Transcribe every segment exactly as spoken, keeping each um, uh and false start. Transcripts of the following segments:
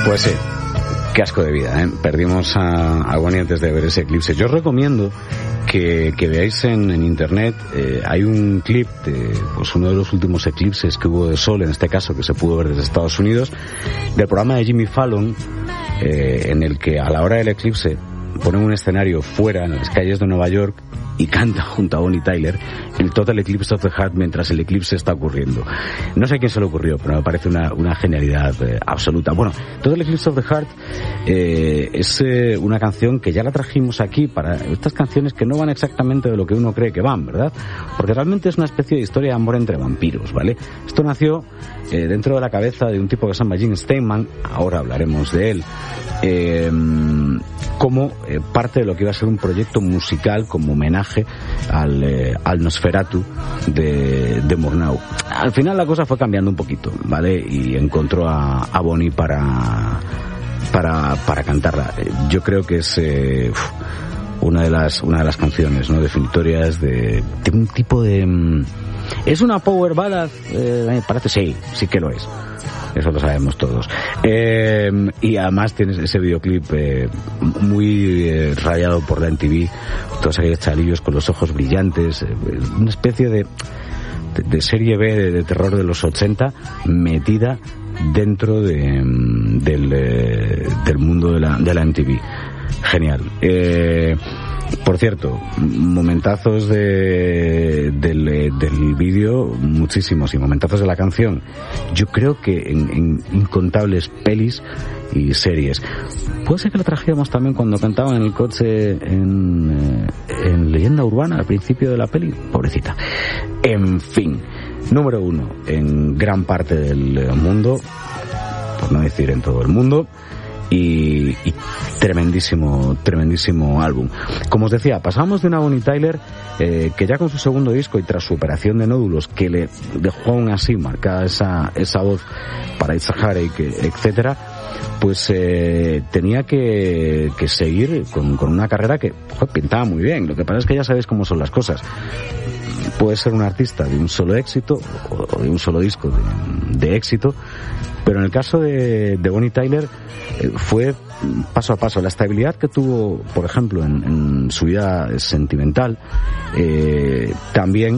Pues sí, qué asco de vida, ¿eh? Perdimos a, a Bonnie antes de ver ese eclipse. Yo os recomiendo que, que veáis en, en internet, eh, hay un clip de pues uno de los últimos eclipses que hubo de sol, en este caso que se pudo ver desde Estados Unidos, del programa de Jimmy Fallon, eh, en el que a la hora del eclipse ponen un escenario fuera, en las calles de Nueva York, y canta junto a Bonnie Tyler el Total Eclipse of the Heart mientras el eclipse está ocurriendo. No sé a quién se le ocurrió, pero me parece una, una genialidad eh, absoluta. Bueno, Total Eclipse of the Heart eh, es eh, una canción que ya la trajimos aquí para estas canciones que no van exactamente de lo que uno cree que van, ¿verdad? Porque realmente es una especie de historia de amor entre vampiros, ¿vale? Esto nació eh, dentro de la cabeza de un tipo que se llama Gene Steinman, ahora hablaremos de él, eh, como eh, parte de lo que iba a ser un proyecto musical como homenaje al, eh, al Nosferatu de, de Murnau. Al final la cosa fue cambiando un poquito, ¿vale? Y encontró a, a Bonnie para, para, para cantarla. Yo creo que es eh, una de las, una de las canciones, ¿no?, definitorias de, de un tipo de... ¿Es una power ballad? Eh, me parece, sí, sí que lo es. Eso lo sabemos todos. Eh, y además tienes ese videoclip eh, muy eh, rayado por la M T V, todos aquellos chalillos con los ojos brillantes, eh, una especie de, de, de serie B de, de terror de los ochenta metida dentro de, del, eh, del mundo de la, de la M T V. Genial. Eh, Por cierto, momentazos de, del, del vídeo, muchísimos, y momentazos de la canción. Yo creo que en, en incontables pelis y series. Puede ser que la trajéramos también cuando cantaban en el coche en, en Leyenda Urbana, al principio de la peli. Pobrecita. En fin, número uno en gran parte del mundo, por no decir en todo el mundo. Y, y tremendísimo, tremendísimo álbum. Como os decía, pasamos de una Bonnie Tyler eh, que ya con su segundo disco y tras su operación de nódulos que le dejó aún así marcada esa, esa voz para It's a Heartache, etcétera, pues eh, tenía que, que seguir con, con una carrera que joder, pintaba muy bien. Lo que pasa es que ya sabéis cómo son las cosas. Puede ser un artista de un solo éxito o de un solo disco de, de éxito, pero en el caso de, de Bonnie Tyler eh, fue paso a paso. La estabilidad que tuvo, por ejemplo, en, en su vida sentimental eh, también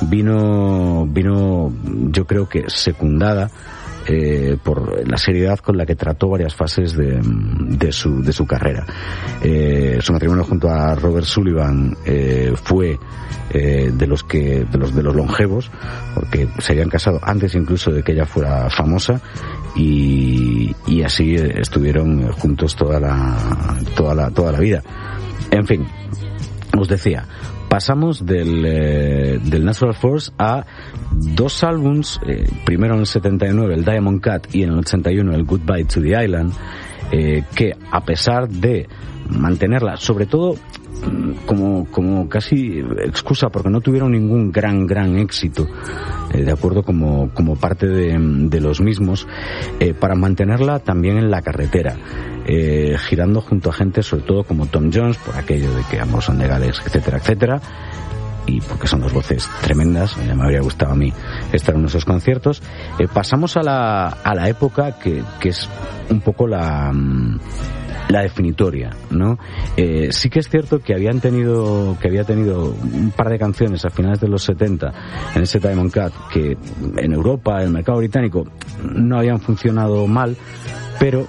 vino, vino, yo creo que secundada Eh, por la seriedad con la que trató varias fases de, de su de su carrera. Eh, su matrimonio junto a Robert Sullivan eh, fue eh, de los que de los de los longevos, porque se habían casado antes incluso de que ella fuera famosa, y, y así estuvieron juntos toda la toda la toda la vida. En fin, os decía, pasamos del, eh, del Natural Force a dos álbums, eh, primero en el setenta y nueve el Diamond Cut y en el ochenta y uno el Goodbye to the Island, eh, que a pesar de mantenerla, sobre todo como, como casi excusa porque no tuvieron ningún gran, gran éxito, eh, de acuerdo, como, como parte de, de los mismos, eh, para mantenerla también en la carretera. Eh, girando junto a gente sobre todo como Tom Jones, por aquello de que ambos son legales, etcétera, etcétera, y porque son dos voces tremendas. Ya me habría gustado a mí estar en esos conciertos. Eh, pasamos a la, a la época que, que es un poco la, la definitoria, ¿no? Eh, sí que es cierto que habían tenido, que había tenido un par de canciones a finales de los setenta en ese Diamond Cut que en Europa, en el mercado británico, no habían funcionado mal, pero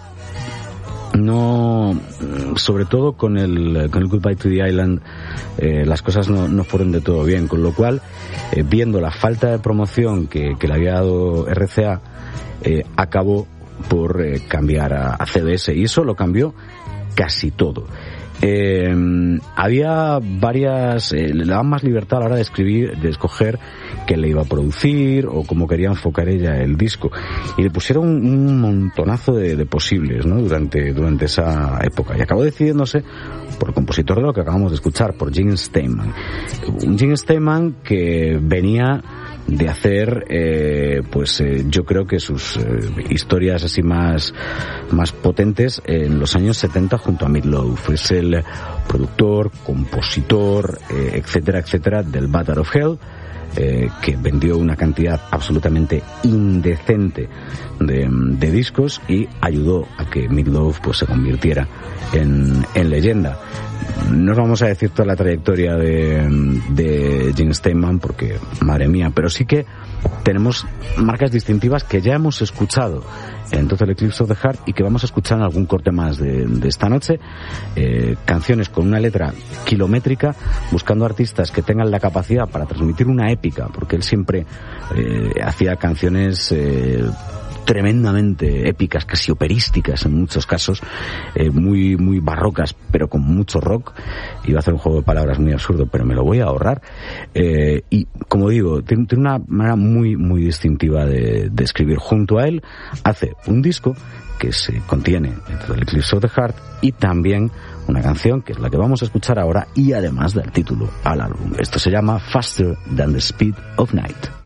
no, sobre todo con el con el Goodbye to the Island, eh, las cosas no, no fueron de todo bien, con lo cual, eh, viendo la falta de promoción que, que le había dado R C A, eh, acabó por eh, cambiar a, a C B S, y eso lo cambió casi todo. Eh, había varias, eh, le daban más libertad a la hora de escribir, de escoger qué le iba a producir o cómo quería enfocar ella el disco, y le pusieron un, un montonazo de, de posibles, ¿no?, durante, durante esa época, y acabó decidiéndose por el compositor de lo que acabamos de escuchar, por Gene Steinman. Un Gene Steinman que venía de hacer, eh, pues eh, yo creo que sus eh, historias así más más potentes en los años setenta junto a Meat Loaf. Es el productor, compositor, eh, etcétera, etcétera, del Battle of Hell, eh, que vendió una cantidad absolutamente indecente de, de discos y ayudó a que Meat Loaf pues se convirtiera en, en leyenda. No os vamos a decir toda la trayectoria de, de Gene Steinman porque, madre mía, pero sí que tenemos marcas distintivas que ya hemos escuchado en Total Eclipse of the Heart y que vamos a escuchar en algún corte más de, de esta noche. Eh, canciones con una letra kilométrica, buscando artistas que tengan la capacidad para transmitir una épica, porque él siempre eh, hacía canciones eh, tremendamente épicas, casi operísticas en muchos casos, eh, muy muy barrocas, pero con mucho rock. Iba a hacer un juego de palabras muy absurdo, pero me lo voy a ahorrar. Eh, y, como digo, tiene, tiene una manera muy muy distintiva de, de escribir. Junto a él, hace un disco que se contiene dentro del Eclipse of the Heart y también una canción que es la que vamos a escuchar ahora y además del título al álbum. Esto se llama Faster Than the Speed of Night.